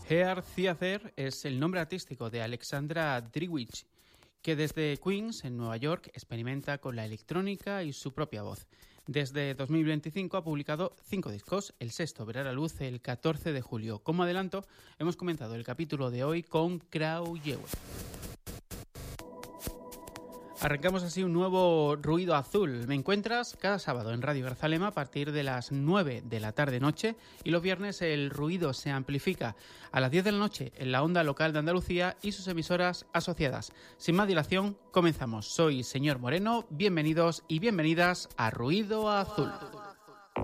Hear Theater es el nombre artístico de Alexandra Driwich, que desde Queens, en Nueva York, experimenta con la electrónica y su propia voz. Desde 2025 ha publicado 5 discos, el sexto verá la luz el 14 de julio. Como adelanto, hemos comentado el capítulo de hoy con Krau Yewe. Arrancamos así un nuevo Ruido Azul. Me encuentras cada sábado en Radio Grazalema a partir de las 9 de la tarde-noche y los viernes el ruido se amplifica a las 10 de la noche en la onda local de Andalucía y sus emisoras asociadas. Sin más dilación, comenzamos. Soy Señor Moreno, bienvenidos y bienvenidas a Ruido Azul.